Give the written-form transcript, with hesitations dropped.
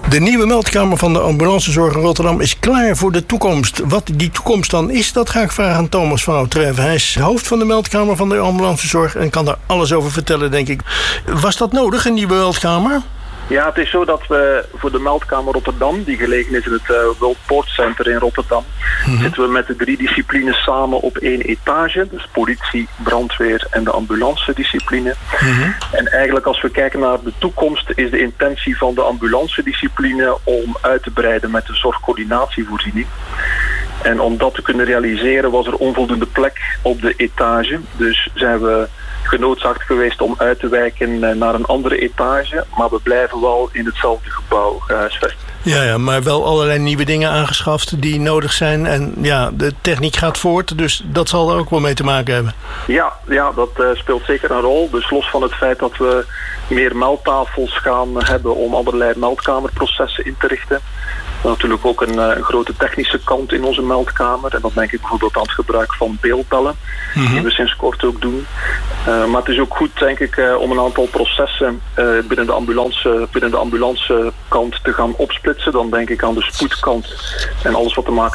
De nieuwe meldkamer van de ambulancezorg in Rotterdam is klaar voor de toekomst. Wat die toekomst dan is, dat ga ik vragen aan Thomas van Oud-Treven. Hij is hoofd van de meldkamer van de ambulancezorg en kan daar alles over vertellen, denk ik. Was dat nodig, een nieuwe meldkamer? Ja, het is zo dat we voor de meldkamer Rotterdam, die gelegen is in het World Port Center in Rotterdam, zitten we met de 3 disciplines samen op 1 etage. Dus politie, brandweer en de ambulance discipline. En eigenlijk als we kijken naar de toekomst is de intentie van de ambulance discipline om uit te breiden met de zorgcoördinatievoorziening. En om dat te kunnen realiseren was er onvoldoende plek op de etage. Dus zijn we genoodzaakt geweest om uit te wijken naar een andere etage. Maar we blijven wel in hetzelfde gebouw gehuisvest. Ja, maar wel allerlei nieuwe dingen aangeschaft die nodig zijn. En ja, de techniek gaat voort, dus dat zal er ook wel mee te maken hebben. Ja, dat speelt zeker een rol. Dus los van het feit dat we meer meldtafels gaan hebben om allerlei meldkamerprocessen in te richten. Natuurlijk ook een grote technische kant in onze meldkamer. En dan denk ik bijvoorbeeld aan het gebruik van beeldbellen, die we sinds kort ook doen. Maar het is ook goed, denk ik, om een aantal processen binnen de ambulancekant te gaan opsplitsen. Dan denk ik aan de spoedkant en alles wat te maken